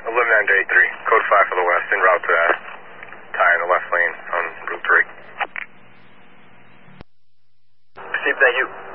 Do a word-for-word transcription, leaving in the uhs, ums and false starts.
eleven nine eight three, code five for the west, en route to uh, tie in the left lane on Route three. Received, thank you.